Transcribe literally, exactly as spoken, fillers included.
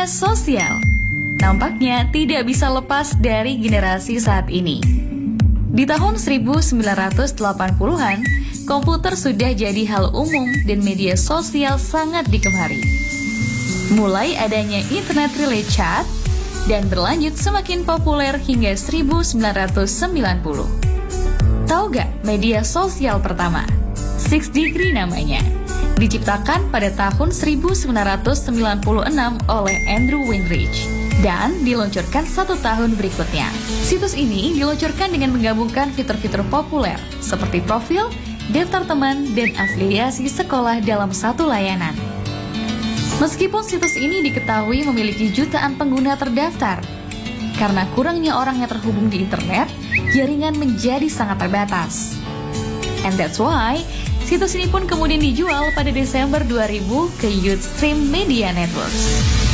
Media sosial nampaknya tidak bisa lepas dari generasi saat ini. Di tahun seribu sembilan ratus delapan puluhan, komputer sudah jadi hal umum dan media sosial sangat digemari. Mulai adanya internet relay chat dan berlanjut semakin populer hingga seribu sembilan ratus sembilan puluh. Tahu gak media sosial pertama? Six Degree namanya. Diciptakan pada tahun seribu sembilan ratus sembilan puluh enam oleh Andrew Winrich dan diluncurkan satu tahun berikutnya. Situs ini diluncurkan dengan menggabungkan fitur-fitur populer seperti profil, daftar teman, dan afiliasi sekolah dalam satu layanan. Meskipun situs ini diketahui memiliki jutaan pengguna terdaftar, karena kurangnya orang yang terhubung di internet, jaringan menjadi sangat terbatas. And that's why, situs ini pun kemudian dijual pada Desember dua ribu ke Youthstream Media Networks.